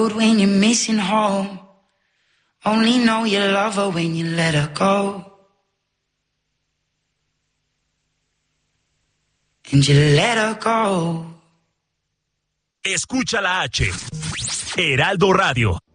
When you're missing home, only know you love her when you let her go. And you let her go. Escucha la H. Heraldo Radio.